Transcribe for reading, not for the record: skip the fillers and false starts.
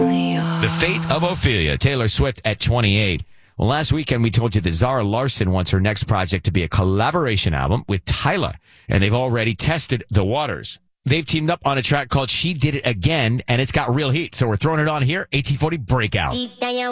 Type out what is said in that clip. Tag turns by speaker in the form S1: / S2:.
S1: The fate of Ophelia, Taylor Swift at 28. Well, last weekend we told you that Zara Larsson wants her next project to be a collaboration album with Tyla, and they've already tested the waters. They've teamed up on a track called She Did It Again, and it's got real heat, so we're throwing it on here. 1840 Breakout.